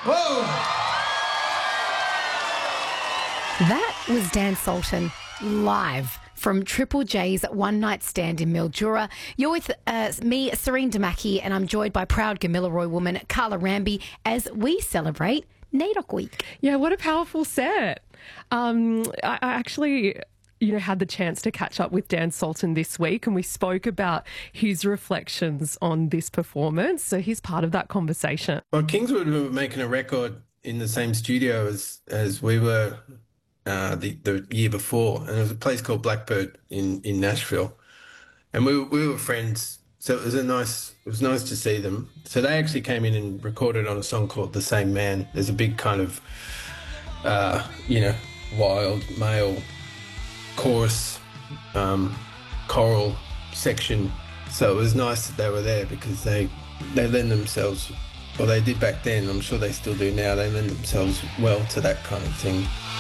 Whoa! That was Dan Sultan live from Triple J's One Night Stand in Mildura. You're with me, Serene Damaki, and I'm joined by proud Gamilaroi woman Carla Ramby as we celebrate NAIDOC Week. Yeah, what a powerful set. I actually had the chance to catch up with Dan Sultan this week, and we spoke about his reflections on this performance. So he's part of that conversation. Well, Kingswood were making a record in the same studio as we were the year before, and it was a place called Blackbird in Nashville, and we were friends. So it was nice to see them. So they actually came in and recorded on a song called "The Same Man." There's a big kind of wild male chorus, choral section. So it was nice that they were there because they lend themselves, or they did back then, I'm sure they still do now, they lend themselves well to that kind of thing.